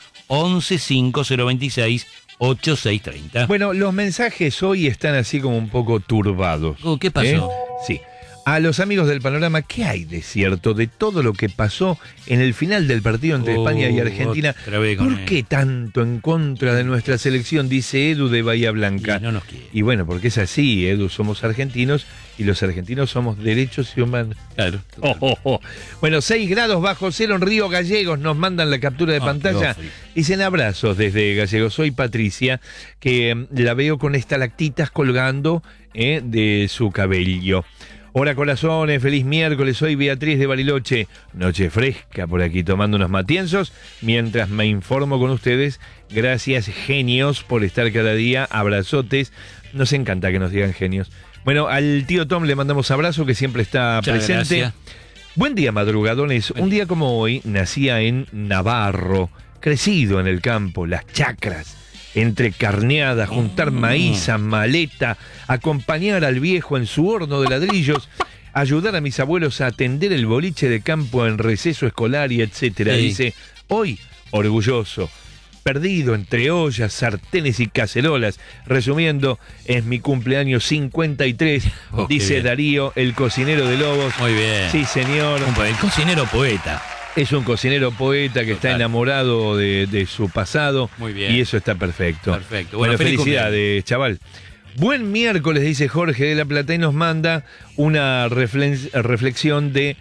Speaker 1: 1150268630?
Speaker 3: Bueno, los mensajes hoy están así como un poco turbados.
Speaker 1: ¿Qué pasó?
Speaker 3: Sí. A los amigos del panorama, ¿qué hay de cierto de todo lo que pasó en el final del partido entre España y Argentina? ¿Por qué tanto en contra de nuestra selección? Dice Edu de Bahía Blanca.
Speaker 1: Y no nos quiere.
Speaker 3: Y bueno, porque es así, Edu, somos argentinos y los argentinos somos derechos y humanos.
Speaker 1: Claro.
Speaker 3: Bueno, 6 grados bajo cero en Río Gallegos, nos mandan la captura de pantalla. Dicen abrazos desde Gallegos. Soy Patricia, que la veo con estalactitas colgando de su cabello. Hola corazones, feliz miércoles, soy Beatriz de Bariloche. Noche fresca por aquí tomando unos matienzos mientras me informo con ustedes. Gracias genios por estar cada día, abrazotes. Nos encanta que nos digan genios. Bueno, al tío Tom le mandamos abrazo que siempre está presente. Gracias. Buen día madrugadones, un día como hoy nacía en Navarro, crecido en el campo, las chacras. Entre carneadas, juntar maíz a maleta, acompañar al viejo en su horno de ladrillos, ayudar a mis abuelos a atender el boliche de campo en receso escolar y etcétera. Sí. Dice, hoy, orgulloso, perdido entre ollas, sartenes y cacerolas. Resumiendo, es mi cumpleaños 53, dice Darío, el cocinero de Lobos.
Speaker 1: Muy bien.
Speaker 3: Sí, señor.
Speaker 1: El cocinero poeta.
Speaker 3: Es un cocinero poeta que está enamorado de su pasado.
Speaker 1: Muy bien.
Speaker 3: Y eso está perfecto.
Speaker 1: Perfecto.
Speaker 3: Bueno, felicidades, chaval. Buen miércoles, dice Jorge de La Plata, y nos manda una reflexión de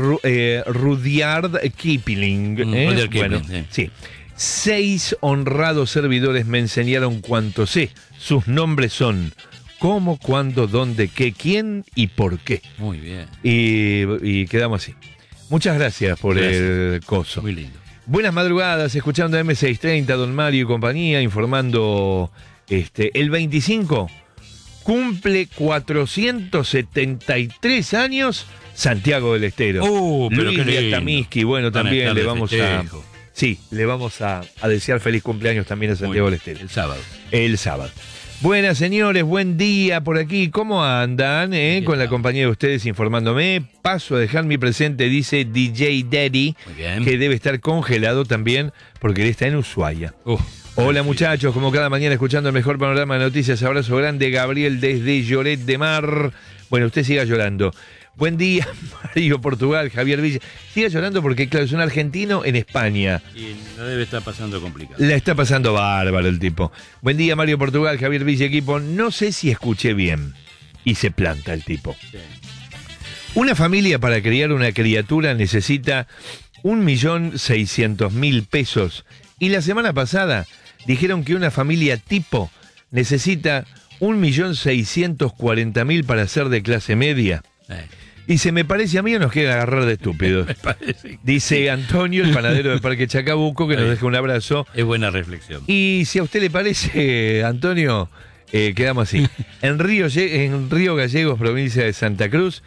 Speaker 3: Rudyard Kipling.
Speaker 1: Rudyard Kipling,
Speaker 3: bueno, sí. 6 honrados servidores me enseñaron cuanto sé. Sus nombres son cómo, cuándo, dónde, qué, quién y por qué.
Speaker 1: Muy bien.
Speaker 3: Y quedamos así. Muchas gracias por el coso.
Speaker 1: Muy lindo.
Speaker 3: Buenas madrugadas, escuchando M630, Don Mario y compañía, informando el 25 cumple 473 años Santiago del Estero.
Speaker 1: Pero
Speaker 3: Luis
Speaker 1: qué
Speaker 3: de Atamisqui, bueno, también le vamos a desear feliz cumpleaños también a Santiago del Estero. El sábado. Buenas señores, buen día por aquí. ¿Cómo andan? Con la compañía de ustedes informándome. Paso a dejar mi presente, dice DJ Daddy, que debe estar congelado también porque él está en Ushuaia. Hola muchachos, como cada mañana escuchando el mejor panorama de noticias. Abrazo grande, Gabriel desde Lloret de Mar. Bueno, usted siga llorando. Buen día, Mario Portugal, Javier Villa. Siga llorando porque, claro, es un argentino en España.
Speaker 1: Y no debe estar pasando complicado.
Speaker 3: La está pasando bárbaro el tipo. Buen día, Mario Portugal, Javier Villa, equipo. No sé si escuché bien. Y se planta el tipo. Sí. Una familia para criar una criatura necesita 1.600.000 pesos. Y la semana pasada dijeron que una familia tipo necesita 1.640.000 para ser de clase media. Y se me parece a mí o nos quieren agarrar de estúpidos.
Speaker 1: Me parece.
Speaker 3: Dice Antonio, el panadero del Parque Chacabuco, que nos deja un abrazo.
Speaker 1: Es buena reflexión.
Speaker 3: Y si a usted le parece, Antonio, quedamos así. En Río Gallegos, provincia de Santa Cruz,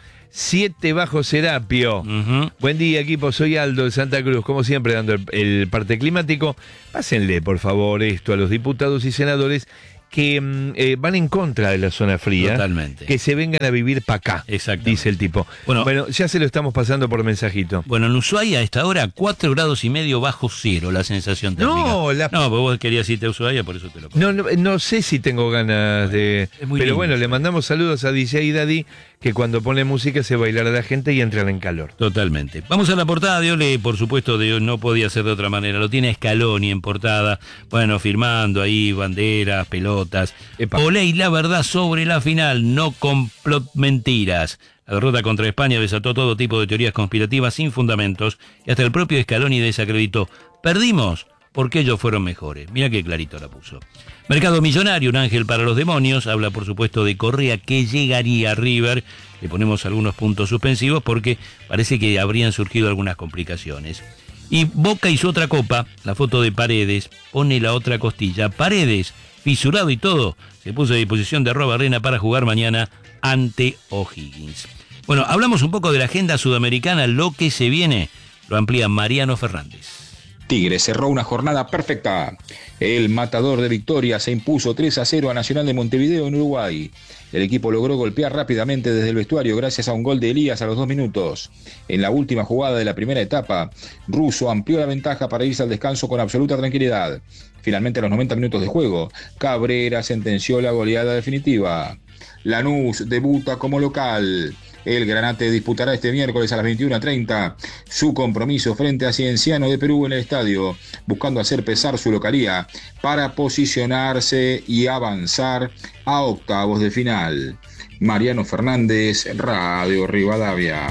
Speaker 3: 7 bajo Serapio. Buen día, equipo. Soy Aldo de Santa Cruz, como siempre, dando el parte climático. Pásenle, por favor, esto a los diputados y senadores que van en contra de la zona fría.
Speaker 1: Totalmente.
Speaker 3: Que se vengan a vivir para acá, dice el tipo. Bueno, ya se lo estamos pasando por mensajito.
Speaker 1: Bueno, en Ushuaia a esta hora 4 grados y medio bajo cero la sensación térmica. No, pues vos querías irte a Ushuaia, por eso te lo pongo.
Speaker 3: No sé si tengo ganas de... Pero
Speaker 1: lindo,
Speaker 3: bueno, le mandamos saludos a DJ Daddy, que cuando pone música se bailará a la gente y entran en calor.
Speaker 1: Totalmente. Vamos a la portada de Ole, por supuesto, no podía ser de otra manera. Lo tiene Scaloni en portada. Bueno, firmando ahí banderas, pelotas. Ole y la verdad sobre la final, no complot mentiras. La derrota contra España desató todo tipo de teorías conspirativas sin fundamentos y hasta el propio Scaloni desacreditó. Perdimos porque ellos fueron mejores. Mira qué clarito la puso. Mercado millonario, un ángel para los demonios. Habla, por supuesto, de Correa, que llegaría a River. Le ponemos algunos puntos suspensivos porque parece que habrían surgido algunas complicaciones. Y Boca hizo otra copa, la foto de Paredes, pone la otra costilla. Paredes, fisurado y todo, se puso a disposición de Arrobarrena para jugar mañana ante O'Higgins. Bueno, hablamos un poco de la agenda sudamericana, lo que se viene, lo amplía Mariano Fernández.
Speaker 10: Tigre cerró una jornada perfecta. El matador de Victoria se impuso 3-0 a Nacional de Montevideo en Uruguay. El equipo logró golpear rápidamente desde el vestuario gracias a un gol de Elías a los 2 minutos. En la última jugada de la primera etapa, Russo amplió la ventaja para irse al descanso con absoluta tranquilidad. Finalmente, a los 90 minutos de juego, Cabrera sentenció la goleada definitiva. Lanús debuta como local. El Granate disputará este miércoles a las 21:30 su compromiso frente a Cienciano de Perú en el estadio, buscando hacer pesar su localía para posicionarse y avanzar a octavos de final. Mariano Fernández, Radio Rivadavia.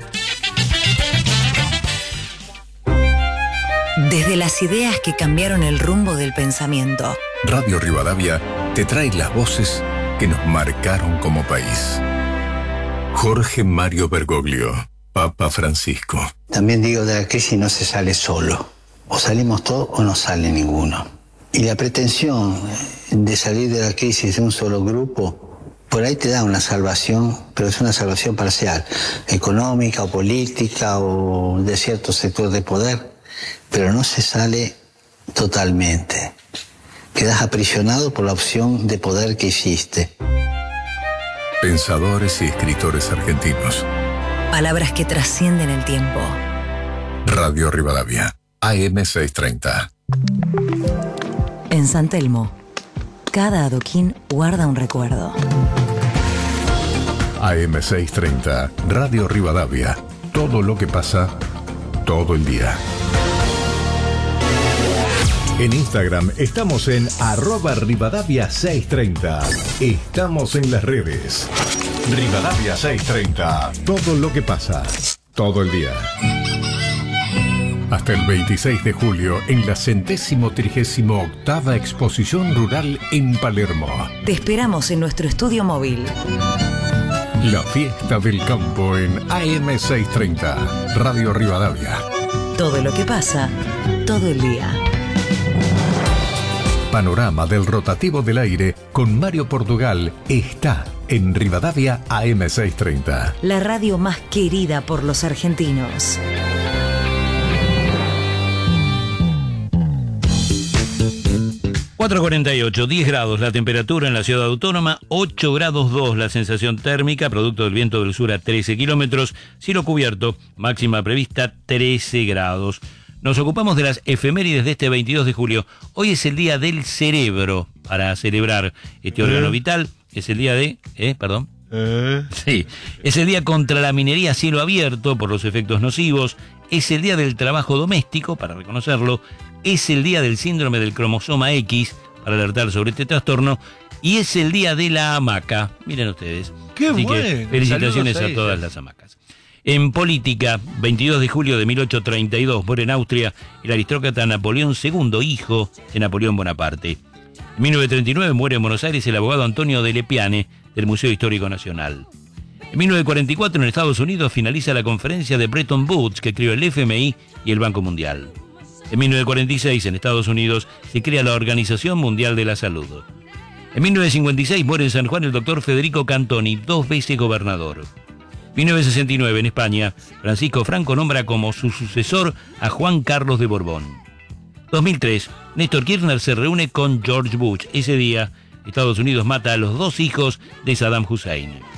Speaker 4: Desde las ideas que cambiaron el rumbo del pensamiento.
Speaker 2: Radio Rivadavia te trae las voces que nos marcaron como país. Jorge Mario Bergoglio, Papa Francisco.
Speaker 11: También digo, de la crisis no se sale solo. O salimos todos o no sale ninguno. Y la pretensión de salir de la crisis de un solo grupo, por ahí te da una salvación, pero es una salvación parcial, económica o política o de cierto sector de poder, pero no se sale totalmente. Quedas aprisionado por la opción de poder que hiciste.
Speaker 2: Pensadores y escritores argentinos.
Speaker 4: Palabras que trascienden el tiempo.
Speaker 2: Radio Rivadavia, AM630.
Speaker 4: En San Telmo, cada adoquín guarda un recuerdo.
Speaker 2: AM630, Radio Rivadavia. Todo lo que pasa, todo el día. En Instagram estamos en @Rivadavia630. Estamos en las redes. Rivadavia630. Todo lo que pasa, todo el día. Hasta el 26 de julio en la 138ª Exposición Rural en Palermo.
Speaker 4: Te esperamos en nuestro estudio móvil.
Speaker 2: La fiesta del campo en AM630. Radio Rivadavia.
Speaker 4: Todo lo que pasa, todo el día.
Speaker 2: Panorama del rotativo del aire con Mario Portugal está en Rivadavia AM630.
Speaker 4: La radio más querida por los argentinos.
Speaker 1: ...4:48, 10 grados la temperatura en la ciudad autónoma, 8 grados 2 la sensación térmica, producto del viento del sur a 13 kilómetros, cielo cubierto, máxima prevista 13 grados. Nos ocupamos de las efemérides de este 22 de julio. Hoy es el día del cerebro, para celebrar este órgano vital. Es el día de... perdón. Sí, es el día contra la minería a cielo abierto por los efectos nocivos. Es el día del trabajo doméstico, para reconocerlo. Es el día del síndrome del cromosoma X, para alertar sobre este trastorno. Y es el día de la hamaca. Miren ustedes.
Speaker 3: ¡Qué
Speaker 1: Así
Speaker 3: bueno!
Speaker 1: que felicitaciones a todas las hamacas. En política, 22 de julio de 1832, muere en Austria el aristócrata Napoleón II, hijo de Napoleón Bonaparte. En 1939 muere en Buenos Aires el abogado Antonio de Lepiane, del Museo Histórico Nacional. En 1944 en Estados Unidos finaliza la conferencia de Bretton Woods que creó el FMI y el Banco Mundial. En 1946 en Estados Unidos se crea la Organización Mundial de la Salud. En 1956 muere en San Juan el doctor Federico Cantoni, 2 veces gobernador. 1969 en España, Francisco Franco nombra como su sucesor a Juan Carlos de Borbón. 2003, Néstor Kirchner se reúne con George Bush. Ese día, Estados Unidos mata a los 2 hijos de Saddam Hussein.